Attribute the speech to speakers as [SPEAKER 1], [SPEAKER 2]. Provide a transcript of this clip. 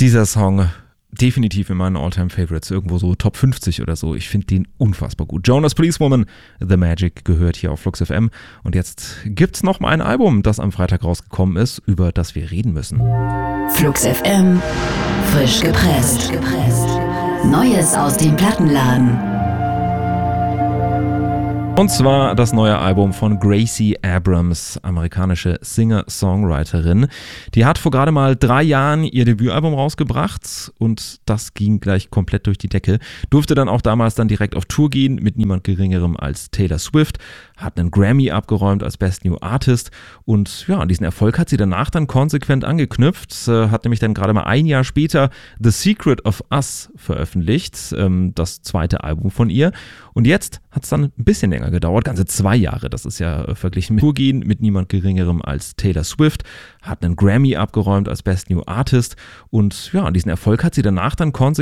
[SPEAKER 1] Dieser Song definitiv in meinen All-Time-Favorites, irgendwo so Top 50 oder so. Ich finde den unfassbar gut. Jonas Policewoman, The Magic, gehört hier auf Flux FM. Und jetzt gibt's noch mal ein Album, das am Freitag rausgekommen ist, über das wir reden müssen.
[SPEAKER 2] Flux FM, frisch gepresst. Neues aus dem Plattenladen.
[SPEAKER 1] Und zwar das neue Album von Gracie Abrams, amerikanische Singer-Songwriterin. Die hat vor gerade mal 3 Jahren ihr Debütalbum rausgebracht und das ging gleich komplett durch die Decke. Durfte dann auch damals direkt auf Tour gehen mit niemand Geringerem als Taylor Swift, hat einen Grammy abgeräumt als Best New Artist und ja, an diesen Erfolg hat sie danach dann konsequent angeknüpft, hat nämlich dann gerade mal 1 Jahr später The Secret of Us veröffentlicht, das zweite Album von ihr. Und jetzt hat es dann ein bisschen länger gedauert, ganze 2 Jahre, das ist ja verglichen mit Tour gehen mit niemand Geringerem als Taylor Swift, hat einen Grammy abgeräumt als Best New Artist und ja, an diesen Erfolg hat sie danach dann konsequent